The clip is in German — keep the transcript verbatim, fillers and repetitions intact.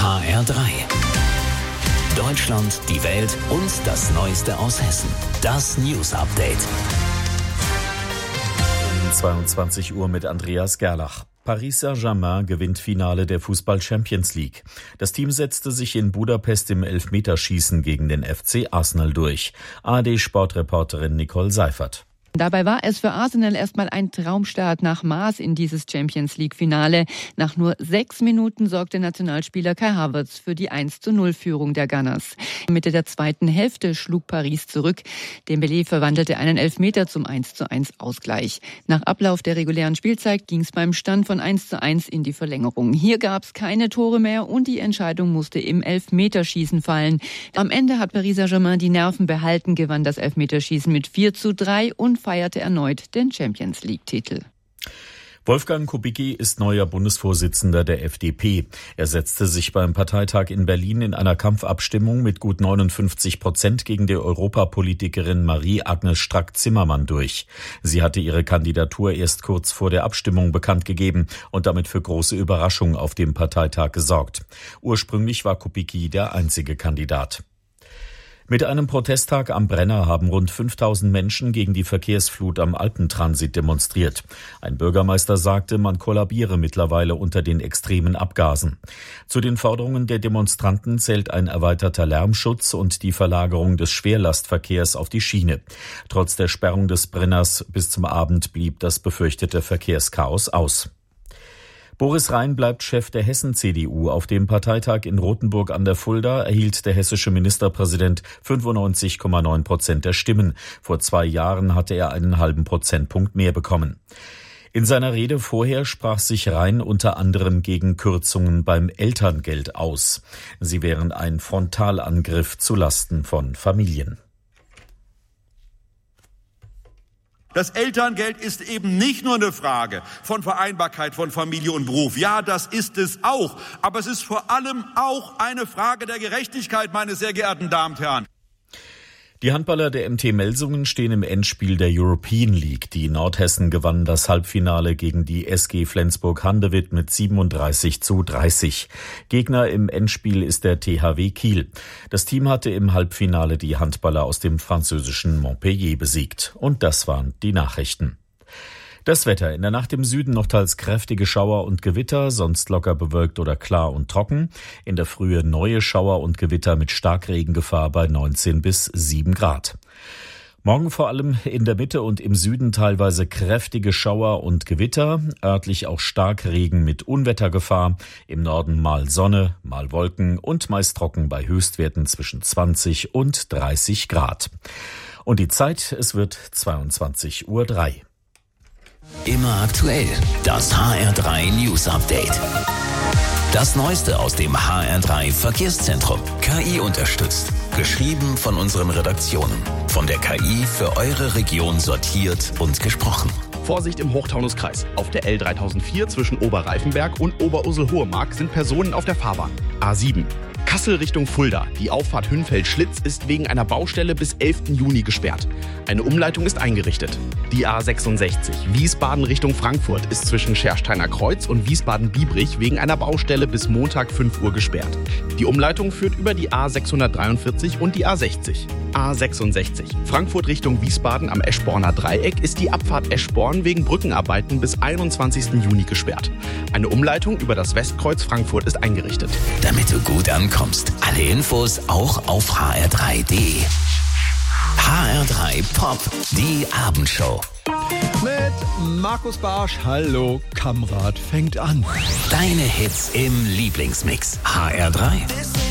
H R drei. Deutschland, die Welt und das Neueste aus Hessen. Das News Update. Um zweiundzwanzig Uhr mit Andreas Gerlach. Paris Saint-Germain gewinnt Finale der Fußball-Champions League. Das Team setzte sich in Budapest im Elfmeterschießen gegen den F C Arsenal durch. A R D-Sportreporterin Nicole Seifert. Dabei war es für Arsenal erstmal ein Traumstart nach Maß in dieses Champions-League-Finale. Nach nur sechs Minuten sorgte Nationalspieler Kai Havertz für die eins zu null Führung der Gunners. Mitte der zweiten Hälfte schlug Paris zurück. Dembélé verwandelte einen Elfmeter zum eins zu eins Ausgleich. Nach Ablauf der regulären Spielzeit ging es beim Stand von eins zu eins in die Verlängerung. Hier gab es keine Tore mehr und die Entscheidung musste im Elfmeterschießen fallen. Am Ende hat Paris Saint-Germain die Nerven behalten, gewann das Elfmeterschießen mit vier zu drei und feierte erneut den Champions-League-Titel. Wolfgang Kubicki ist neuer Bundesvorsitzender der F D P. Er setzte sich beim Parteitag in Berlin in einer Kampfabstimmung mit gut neunundfünfzig Prozent gegen die Europapolitikerin Marie-Agnes Strack-Zimmermann durch. Sie hatte ihre Kandidatur erst kurz vor der Abstimmung bekannt gegeben und damit für große Überraschung auf dem Parteitag gesorgt. Ursprünglich war Kubicki der einzige Kandidat. Mit einem Protesttag am Brenner haben rund fünftausend Menschen gegen die Verkehrsflut am Alpentransit demonstriert. Ein Bürgermeister sagte, man kollabiere mittlerweile unter den extremen Abgasen. Zu den Forderungen der Demonstranten zählt ein erweiterter Lärmschutz und die Verlagerung des Schwerlastverkehrs auf die Schiene. Trotz der Sperrung des Brenners bis zum Abend blieb das befürchtete Verkehrschaos aus. Boris Rhein bleibt Chef der Hessen-C D U. Auf dem Parteitag in Rothenburg an der Fulda erhielt der hessische Ministerpräsident fünfundneunzig Komma neun Prozent der Stimmen. Vor zwei Jahren hatte er einen halben Prozentpunkt mehr bekommen. In seiner Rede vorher sprach sich Rhein unter anderem gegen Kürzungen beim Elterngeld aus. Sie wären ein Frontalangriff zulasten von Familien. Das Elterngeld ist eben nicht nur eine Frage von Vereinbarkeit von Familie und Beruf. Ja, das ist es auch. Aber es ist vor allem auch eine Frage der Gerechtigkeit, meine sehr geehrten Damen und Herren. Die Handballer der M T Melsungen stehen im Endspiel der European League. Die Nordhessen gewannen das Halbfinale gegen die S G Flensburg-Handewitt mit siebenunddreißig zu dreißig. Gegner im Endspiel ist der T H W Kiel. Das Team hatte im Halbfinale die Handballer aus dem französischen Montpellier besiegt. Und das waren die Nachrichten. Das Wetter: in der Nacht im Süden noch teils kräftige Schauer und Gewitter, sonst locker bewölkt oder klar und trocken. In der Frühe neue Schauer und Gewitter mit Starkregengefahr bei neunzehn bis sieben Grad. Morgen vor allem in der Mitte und im Süden teilweise kräftige Schauer und Gewitter, örtlich auch Starkregen mit Unwettergefahr. Im Norden mal Sonne, mal Wolken und meist trocken bei Höchstwerten zwischen zwanzig und dreißig Grad. Und die Zeit: es wird zweiundzwanzig Uhr drei. Immer aktuell, das H R drei News Update. Das Neueste aus dem H R drei Verkehrszentrum. K I unterstützt. Geschrieben von unseren Redaktionen. Von der K I für eure Region sortiert und gesprochen. Vorsicht im Hochtaunuskreis. Auf der L dreitausendvier zwischen Oberreifenberg und Oberursel-Hohemark sind Personen auf der Fahrbahn. A sieben. Kassel Richtung Fulda. Die Auffahrt Hünfeld-Schlitz ist wegen einer Baustelle bis elften Juni gesperrt. Eine Umleitung ist eingerichtet. Die A sechsundsechzig. Wiesbaden Richtung Frankfurt ist zwischen Schersteiner Kreuz und Wiesbaden-Biebrich wegen einer Baustelle bis Montag fünf Uhr gesperrt. Die Umleitung führt über die A sechshundertdreiundvierzig und die A sechzig. A sechsundsechzig. Frankfurt Richtung Wiesbaden am Eschborner Dreieck ist die Abfahrt Eschborn wegen Brückenarbeiten bis einundzwanzigsten Juni gesperrt. Eine Umleitung über das Westkreuz Frankfurt ist eingerichtet. Damit du gut ankommst. Alle Infos auch auf h r drei punkt d e. H R drei Pop, die Abendshow. Mit Markus Barsch. Hallo, Kamerad fängt an. Deine Hits im Lieblingsmix. H R drei